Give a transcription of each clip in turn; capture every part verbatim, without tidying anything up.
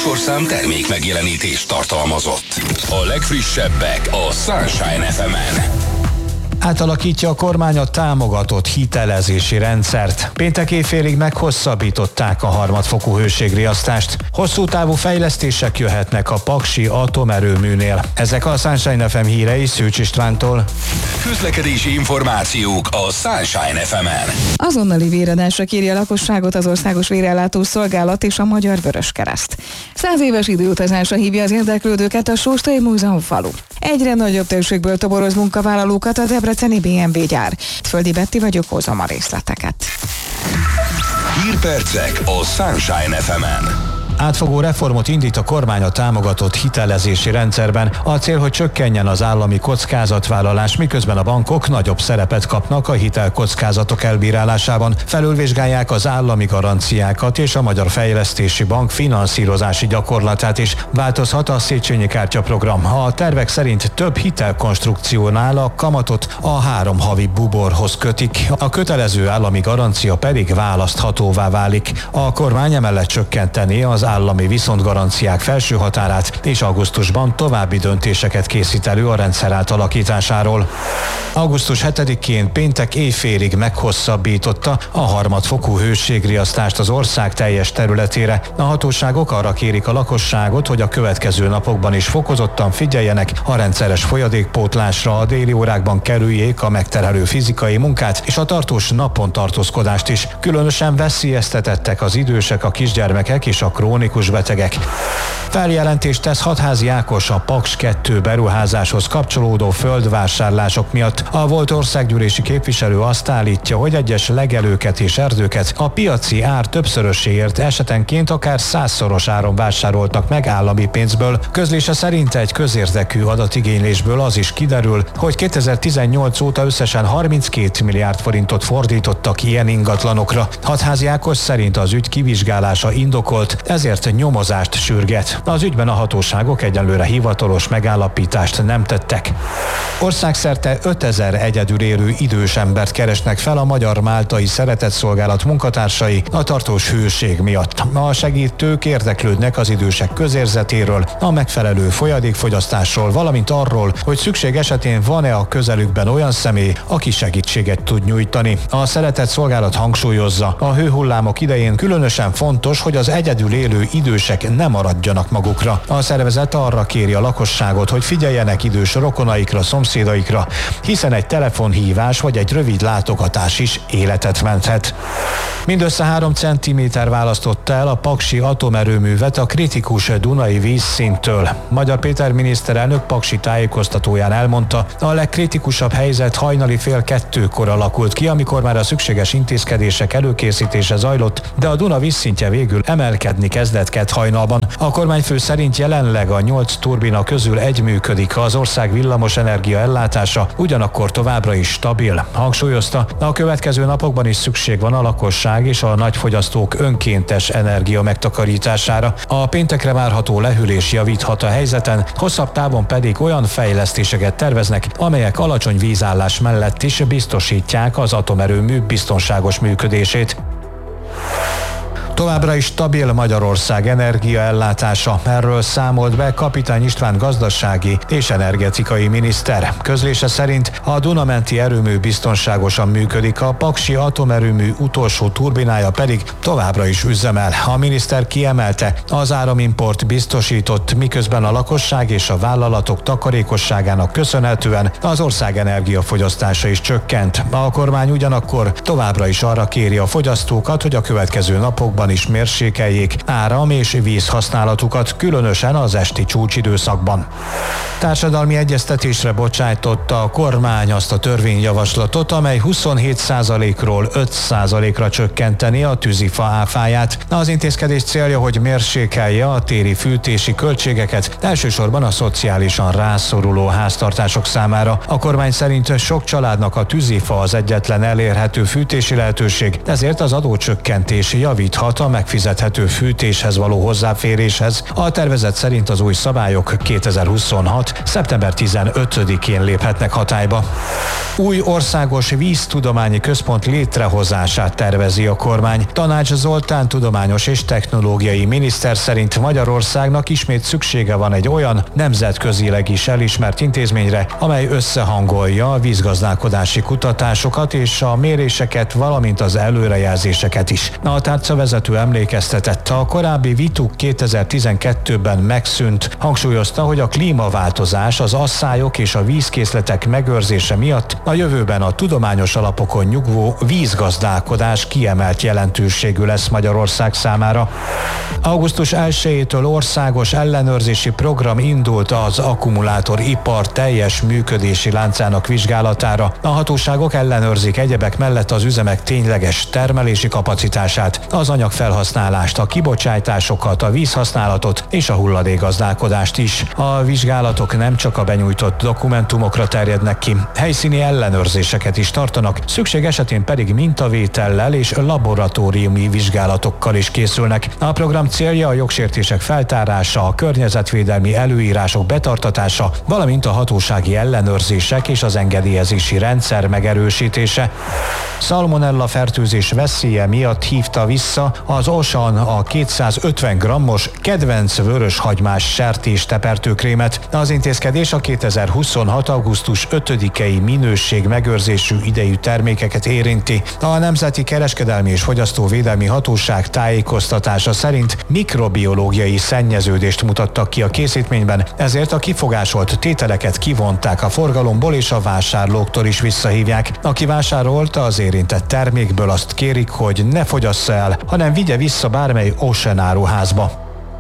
műsorszám termék megjelenítést tartalmazott. A legfrissebbek a Sunshine ef emen. Átalakítja a kormány a támogatott hitelezési rendszert. Péntek éjfélig meghosszabbították a harmadfokú hőségriasztást. Hosszú távú fejlesztések jöhetnek a paksi atomerőműnél. Ezek a Sunshine ef em hírei Szűcs Istvántól. Közlekedési információk a Sunshine ef emen. Azonnali véradásra kéri a lakosságot az Országos Vérellátó Szolgálat és a Magyar Vöröskereszt. Száz éves időutazásra hívja az érdeklődőket a Sóstai Múzeum falu. Egyre nagyobb többségből toboroz munkavállalókat a debreceni bé em vé gyár. Földi Betti vagyok, hozom a részleteket. Hírpercek a Sunshine ef emen. Átfogó reformot indít a kormány a támogatott hitelezési rendszerben. A cél, hogy csökkenjen az állami kockázatvállalás, miközben a bankok nagyobb szerepet kapnak a hitelkockázatok elbírálásában. Felülvizsgálják az állami garanciákat és a Magyar Fejlesztési Bank finanszírozási gyakorlatát is. Változhat a Széchenyi kártyaprogram. A tervek szerint több hitelkonstrukciónál a kamatot a három havi buborhoz kötik. A kötelező állami garancia pedig választhatóvá válik. A kormány emellett csökkenteni az állami viszontgaranciák felső határát, és augusztusban további döntéseket készít elő a rendszer átalakításáról. augusztus hetedikén péntek éjfélig meghosszabbította a harmadfokú hőségriasztást az ország teljes területére. A hatóságok arra kérik a lakosságot, hogy a következő napokban is fokozottan figyeljenek a rendszeres folyadékpótlásra, a déli órákban kerüljék a megterhelő fizikai munkát és a tartós napon tartózkodást is. Különösen veszélyeztetettek az idősek, a kisgyermekek és a krónikus betegek. Feljelentést tesz Hatházi Ákos a Paks kettő beruházáshoz kapcsolódó földvásárlások miatt. A volt országgyűlési képviselő azt állítja, hogy egyes legelőket és erdőket a piaci ár többszöröséért, esetenként akár százszoros áron vásároltak meg állami pénzből. Közlése szerint egy közérdekű adatigénylésből az is kiderül, hogy kétezer-tizennyolc óta összesen harminckét milliárd forintot fordítottak ilyen ingatlanokra. Hatházi Ákos szerint az ügy kivizsgálása indokolt, ezért nyomozást sürget. Az ügyben a hatóságok egyelőre hivatalos megállapítást nem tettek. Országszerte ötezer egyedül élő idős embert keresnek fel a Magyar-Máltai Szeretetszolgálat munkatársai a tartós hőség miatt. A segítők érdeklődnek az idősek közérzetéről, a megfelelő folyadékfogyasztásról, valamint arról, hogy szükség esetén van-e a közelükben olyan személy, aki segítséget tud nyújtani. A Szeretetszolgálat hangsúlyozza, a hőhullámok idején különösen fontos, hogy az egyedül élő idősek ne maradjanak magukra. A szervezet arra kéri a lakosságot, hogy figyeljenek idős rokonaikra, szomszédaikra, hiszen egy telefonhívás vagy egy rövid látogatás is életet menthet. Mindössze három centiméter választotta el a paksi atomerőművet a kritikus dunai vízszinttől. Magyar Péter miniszterelnök paksi tájékoztatóján elmondta, a legkritikusabb helyzet hajnali fél kettőkor alakult ki, amikor már a szükséges intézkedések előkészítése zajlott, de a Duna vízszintje végül emelkedni kezdett kett hajnalban. A kormányfő szerint jelenleg a nyolc turbina közül egy működik, az ország villamosenergia ellátása ugyanakkor továbbra is stabil. Hangsúlyozta, a következő napokban is szükség van a lakosság és a nagyfogyasztók önkéntes energia megtakarítására. A péntekre várható lehűlés javíthat a helyzeten, hosszabb távon pedig olyan fejlesztéseket terveznek, amelyek alacsony vízállás mellett is biztosítják az atomerőmű biztonságos működését. Továbbra is stabil Magyarország energiaellátása. Erről számolt be Kapitány István gazdasági és energetikai miniszter. Közlése szerint a Dunamenti erőmű biztonságosan működik, a paksi atomerőmű utolsó turbinája pedig továbbra is üzemel. A miniszter kiemelte, az áramimport biztosított, miközben a lakosság és a vállalatok takarékosságának köszönhetően az ország energiafogyasztása is csökkent. A kormány ugyanakkor továbbra is arra kéri a fogyasztókat, hogy a következő napokban is mérsékeljék áram- és vízhasználatukat, különösen az esti csúcsidőszakban. Társadalmi egyeztetésre bocsájtotta a kormány azt a törvényjavaslatot, amely huszonhét százalékról öt százalékra csökkenteni a tűzifa áfáját. Az intézkedés célja, hogy mérsékelje a téli fűtési költségeket, elsősorban a szociálisan rászoruló háztartások számára. A kormány szerint sok családnak a tűzifa az egyetlen elérhető fűtési lehetőség, ezért az adócsökkentés javíthat a megfizethető fűtéshez való hozzáféréshez. A tervezet szerint az új szabályok kétezer-huszonhat. szeptember tizenötödikén léphetnek hatályba. Új országos víztudományi központ létrehozását tervezi a kormány. Tanács Zoltán tudományos és technológiai miniszter szerint Magyarországnak ismét szüksége van egy olyan nemzetközileg is elismert intézményre, amely összehangolja a vízgazdálkodási kutatásokat és a méréseket, valamint az előrejelzéseket is. A tárcavezető emlékeztetett, a korábbi vituk kétezer-tizenkettőben megszűnt. Hangsúlyozta, hogy a klímaváltozás, az asszályok és a vízkészletek megőrzése miatt a jövőben a tudományos alapokon nyugvó vízgazdálkodás kiemelt jelentőségű lesz Magyarország számára. augusztus elsejétől országos ellenőrzési program indult az akkumulátoripar teljes működési láncának vizsgálatára. A hatóságok ellenőrzik egyebek mellett az üzemek tényleges termelési kapacitását, az anyagfelhasználást, a kibocsátásokat, a vízhasználatot és a hulladékgazdálkodást is. A vizsgálatok nem csak a benyújtott dokumentumokra terjednek ki, helyszíni ellenőrzéseket is tartanak, szükség esetén pedig mintavétellel és laboratóriumi vizsgálatokkal is készülnek. A program célja a jogsértések feltárása, a környezetvédelmi előírások betartatása, valamint a hatósági ellenőrzések és az engedélyezési rendszer megerősítése. Szalmonella fertőzés veszélye miatt hívta vissza az Auchan a kétszázötven grammos kedvenc vöröshagymás sertés tepertőkrémet. Az intézkedés a kétezer-huszonhat. augusztus ötödikei minőség megőrzésű idejű termékeket érinti. A Nemzeti Kereskedelmi és Fogyasztóvédelmi Hatóság tájékoztatása szerint mikrobiológiai szennyeződést mutattak ki a készítményben, ezért a kifogásolt tételeket kivonták a forgalomból és a vásárlóktól is visszahívják. Aki vásárolta az érintett termékből, azt kérik, hogy ne fogyassza el, hanem vigye vissza bármely Auchan áruházba.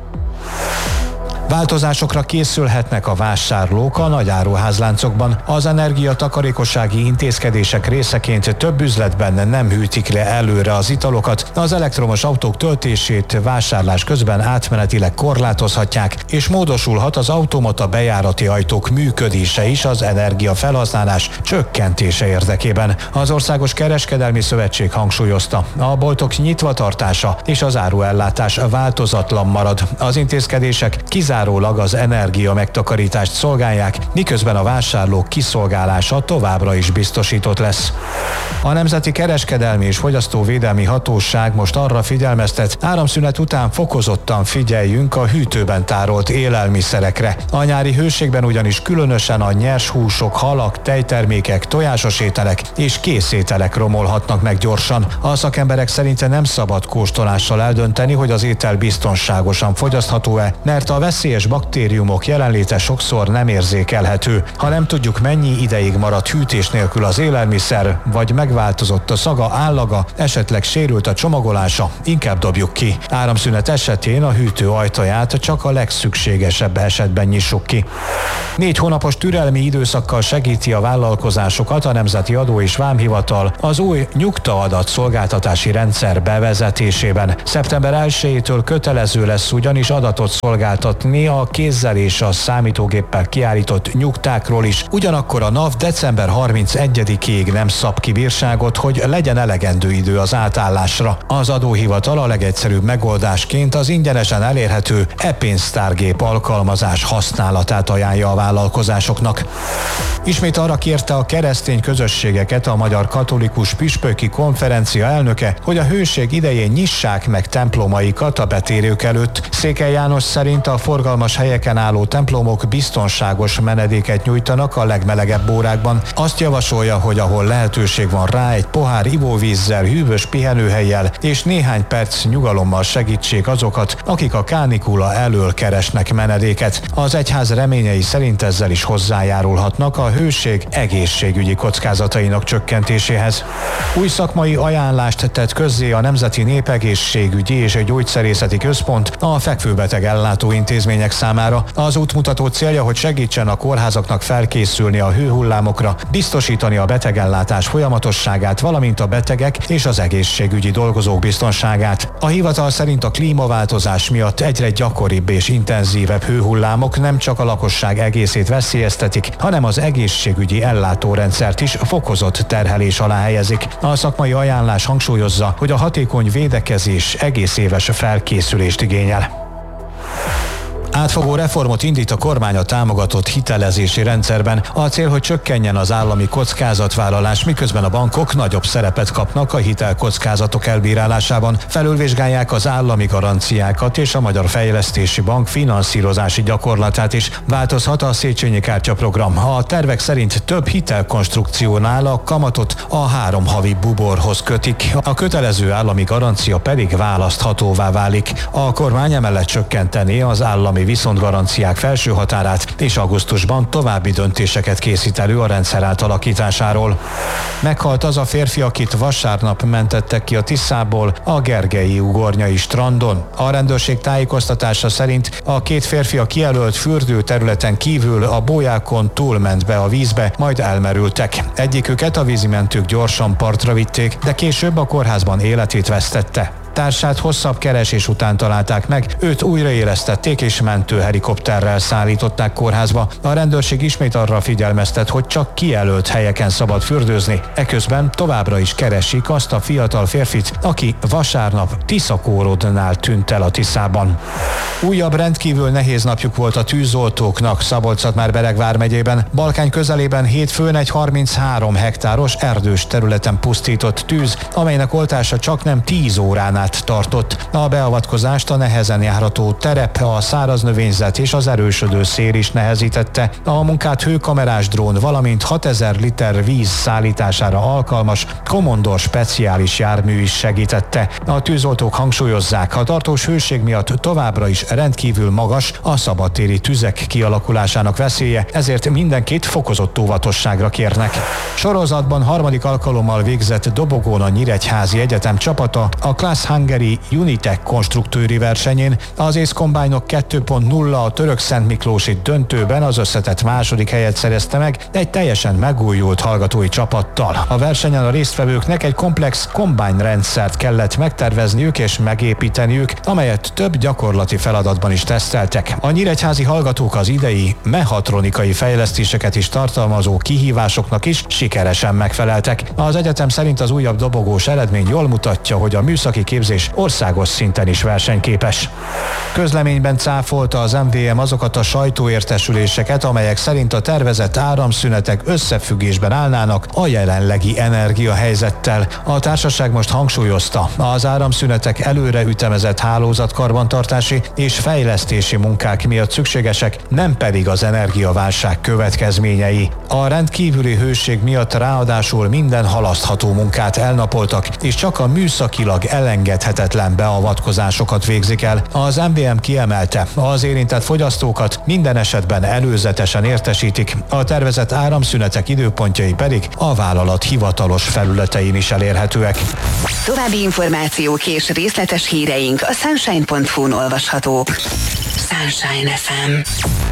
Változásokra készülhetnek a vásárlók a nagy áruházláncokban. Az energiatakarékossági intézkedések részeként több üzletben nem hűtik le előre az italokat, az elektromos autók töltését vásárlás közben átmenetileg korlátozhatják, és módosulhat az automata bejárati ajtók működése is az energiafelhasználás csökkentése érdekében. Az Országos Kereskedelmi Szövetség hangsúlyozta, a boltok nyitva tartása és az áruellátás változatlan marad. Az intézkedések kizárólag az energia megtakarítást szolgálják, miközben a vásárlók kiszolgálása továbbra is biztosított lesz. A Nemzeti Kereskedelmi és Fogyasztóvédelmi Hatóság most arra figyelmeztet, áramszünet után fokozottan figyeljünk a hűtőben tárolt élelmiszerekre. A nyári hőségben ugyanis különösen a nyers húsok, halak, tejtermékek, tojásos ételek és készételek romolhatnak meg gyorsan. A szakemberek szerint nem szabad kóstolással eldönteni, hogy az étel biztonságosan fogyasztható-e, mert a veszélyes baktériumok jelenléte sokszor nem érzékelhető. Ha nem tudjuk, mennyi ideig marad hűtés nélkül az élelmiszer, vagy megváltozott a szaga, állaga, esetleg sérült a csomagolása, inkább dobjuk ki. Áramszünet esetén a hűtő ajtaját csak a legszükségesebb esetben nyissuk ki. Négy hónapos türelmi időszakkal segíti a vállalkozásokat a Nemzeti Adó és Vámhivatal az új nyugtaadat szolgáltatási rendszer bevezetésében. szeptember elsejétől kötelező lesz ugyanis adatot szolgáltatni a kézzel és a számítógéppel kiállított nyugtákról is. Ugyanakkor a NAV december harmincegyedikéig nem szab ki bírságot, hogy legyen elegendő idő az átállásra. Az adóhivatal a legegyszerűbb megoldásként az ingyenesen elérhető e-pénztárgép alkalmazás használatát ajánlja a vállalkozásoknak. Ismét arra kérte a keresztény közösségeket a Magyar Katolikus Püspöki Konferencia elnöke, hogy a hőség idején nyissák meg templomaikat a betérők előtt. Székely János szerint a forgalmas helyeken álló templomok biztonságos menedéket nyújtanak a legmelegebb órákban. Azt javasolja, hogy ahol lehetőség van rá, egy pohár ivóvízzel, hűvös pihenőhellyel és néhány perc nyugalommal segítsék azokat, akik a kánikula elől keresnek menedéket. Az egyház reményei szerint ezzel is hozzájárulhatnak a hőség egészségügyi kockázatainak csökkentéséhez. Új szakmai ajánlást tett közzé a Nemzeti Népegészségügyi és Gyógyszerészeti Központ, a Fekvőbeteg Ellátó Intézmény intézmények számára. Az útmutató célja, hogy segítsen a kórházaknak felkészülni a hőhullámokra, biztosítani a betegellátás folyamatosságát, valamint a betegek és az egészségügyi dolgozók biztonságát. A hivatal szerint a klímaváltozás miatt egyre gyakoribb és intenzívebb hőhullámok nem csak a lakosság egészét veszélyeztetik, hanem az egészségügyi ellátórendszert is fokozott terhelés alá helyezik. A szakmai ajánlás hangsúlyozza, hogy a hatékony védekezés egész éves felkészülést igényel. Átfogó reformot indít a kormány a támogatott hitelezési rendszerben. A cél, hogy csökkenjen az állami kockázatvállalás, miközben a bankok nagyobb szerepet kapnak a hitelkockázatok elbírálásában. Felülvizsgálják az állami garanciákat, és a Magyar Fejlesztési Bank finanszírozási gyakorlatát is. Változhat a Széchenyi kártya program. A tervek szerint több hitelkonstrukciónál a kamatot a három havi buborhoz kötik. A kötelező állami garancia pedig választhatóvá válik. A kormány emellett csökkenteni az állami viszontgaranciák felső határát, és augusztusban további döntéseket készít elő a rendszer átalakításáról. Meghalt az a férfi, akit vasárnap mentettek ki a Tiszából a Gergelyi ugornyai strandon. A rendőrség tájékoztatása szerint a két férfi a kijelölt fürdőterületen kívül a bójákon túlment be a vízbe, majd elmerültek. Egyiküket a vízimentők gyorsan partra vitték, de később a kórházban életét vesztette. Társát hosszabb keresés után találták meg, őt újraélesztették és mentőhelikopterrel szállították kórházba. A rendőrség ismét arra figyelmeztet, hogy csak kijelölt helyeken szabad fürdőzni. Eközben továbbra is keresik azt a fiatal férfit, aki vasárnap Tiszakórodnál tűnt el a Tiszában. Újabb rendkívül nehéz napjuk volt a tűzoltóknak Szabolcs-Szatmár-Bereg vármegyében. Balkány közelében hétfőn egy harminchárom hektáros erdős területen pusztított tűz, amelynek oltása csaknem tíz órán át tartott. A beavatkozást a nehezen járható terep, a száraz növényzet és az erősödő szél is nehezítette. A munkát hőkamerás drón, valamint hatezer liter víz szállítására alkalmas Komondor speciális jármű is segítette. A tűzoltók hangsúlyozzák, a tartós hőség miatt továbbra is rendkívül magas a szabadtéri tüzek kialakulásának veszélye, ezért mindenkit fokozott óvatosságra kérnek. Sorozatban harmadik alkalommal végzett dobogón a Nyíregyházi Egyetem csapata a Class Hungary Unitec konstruktőri versenyén. Az Ace Combine-ok kettő pont nulla a török Szentmiklósi döntőben az összetett második helyet szerezte meg egy teljesen megújult hallgatói csapattal. A versenyen a résztvevőknek egy komplex combine rendszert kellett megtervezniük és megépíteniük, amelyet több gyakorlati feladatban is teszteltek. A nyíregyházi hallgatók az idei mechatronikai fejlesztéseket is tartalmazó kihívásoknak is sikeresen megfeleltek. Az egyetem szerint az újabb dobogós eredmény jól mutatja, hogy a műszaki képzés országos szinten is versenyképes. Közleményben cáfolta az em vé em azokat a sajtóértesüléseket, amelyek szerint a tervezett áramszünetek összefüggésben állnának a jelenlegi energiahelyzettel. A társaság most hangsúlyozta, az áramszünetek előre ütemezett hálózatkarbantartási és fejlesztési munkák miatt szükségesek, nem pedig az energiaválság következményei. A rendkívüli hőség miatt ráadásul minden halasztható munkát elnapoltak, és csak a műszakilag elengedhetetlen beavatkozásokat végzik el. Az em vé em kiemelte, az érintett fogyasztókat minden esetben előzetesen értesítik, a tervezett áramszünetek időpontjai pedig a vállalat hivatalos felületein is elérhetőek. További információk és részletes híreink a sunshine pont hu-n olvashatók. Sunshine ef em.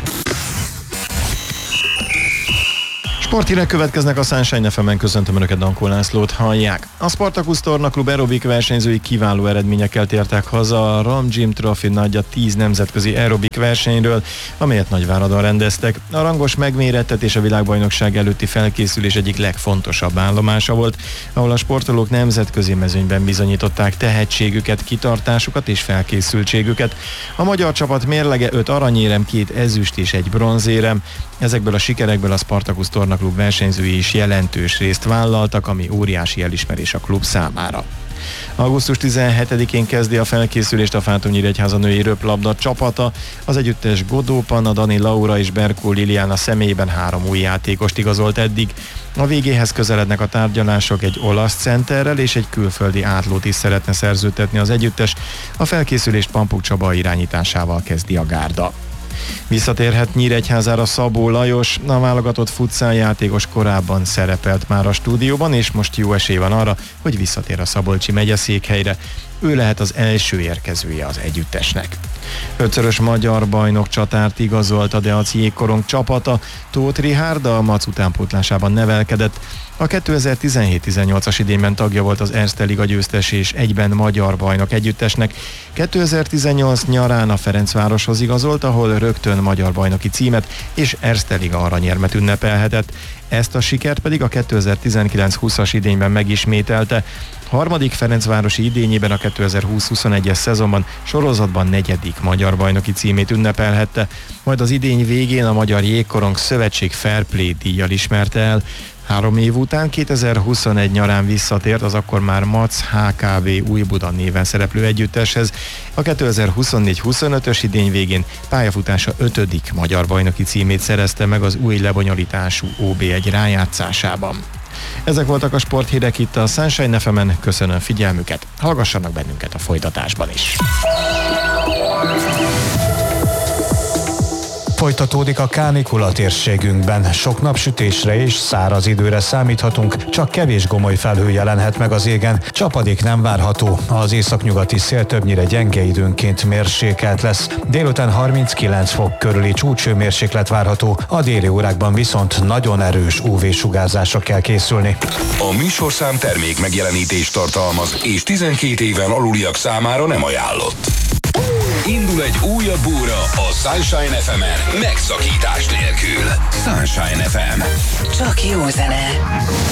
Sporthírek következnek a Sunshine ef em-en, köszöntöm Önöket, Dankó Lászlót hallják. A Spartacus Torna Klub aerobik versenyzői kiváló eredményekkel tértek haza a Ram Jim Trophy nagyja tíz nemzetközi aerobik versenyről, amelyet Nagyváradon rendeztek. A rangos megmérettetés a világbajnokság előtti felkészülés egyik legfontosabb állomása volt, ahol a sportolók nemzetközi mezőnyben bizonyították tehetségüket, kitartásukat és felkészültségüket. A magyar csapat mérlege öt aranyérem, két ezüst és egy bronzérem. Ezekből a sikerekből a Spartacus Torna Klub versenyzői is jelentős részt vállaltak, ami óriási elismerés a klub számára. augusztus tizenhetedikén kezdi a felkészülést a Fátum-Nyíregyháza női röplabda csapata. Az együttes Godó Panna, Dani Laura és Berkó Liliana személyében három új játékost igazolt eddig. A végéhez közelednek a tárgyalások, egy olasz centerrel és egy külföldi átlót is szeretne szerződtetni az együttes. A felkészülést Pampuk Csaba irányításával kezdi a gárda. Visszatérhet Nyíregyházára Szabó Lajos, a válogatott futsal játékos korábban szerepelt már a stúdióban, és most jó esély van arra, hogy visszatér a szabolcsi megyeszékhelyre. ő lehet az első érkezője az együttesnek. Ötszörös magyar bajnok csatárt igazolt a Deac jégkorong csapata, Tóth Richárd a Mac utánpótlásában nevelkedett. A kétezer-tizenhét tizennyolcas idényben tagja volt az Erste Liga győztes és egyben magyar bajnok együttesnek. kétezer-tizennyolc nyarán a Ferencvároshoz igazolt, ahol rögtön magyar bajnoki címet és Erste Liga aranyérmet ünnepelhetett. Ezt a sikert pedig a kétezer-tizenkilenc húszas idényben megismételte. Harmadik ferencvárosi idényében a kétezer-húsz huszonegyes szezonban sorozatban negyedik magyar bajnoki címét ünnepelhette, majd az idény végén a Magyar Jégkorong Szövetség Fair Play díjjal ismerte el. Három év után kétezer-huszonegy nyarán visszatért az akkor már Mac há ká vé Újbuda néven szereplő együtteshez. A kétezer-huszonnégy huszonötös idény végén pályafutása ötödik magyar bajnoki címét szerezte meg az új lebonyolítású ó bé egy rájátszásában. Ezek voltak a sporthírek itt a Sunshine ef emen, köszönöm figyelmüket, hallgassanak bennünket a folytatásban is. Folytatódik a kánikula térségünkben. Sok napsütésre és száraz időre számíthatunk, csak kevés gomoly felhő jelenhet meg az égen. Csapadék nem várható. Az északnyugati szél többnyire gyenge, időnként mérsékelt lesz. Délután harminckilenc fok körüli csúcsőmérséklet várható, a déli órákban viszont nagyon erős ú vé-sugárzásra kell készülni. A műsorszám termék megjelenítést tartalmaz, és tizenkét éven aluliak számára nem ajánlott. Indul egy újabb óra a Sunshine ef emen, megszakítás nélkül. Sunshine ef em. Csak jó zene.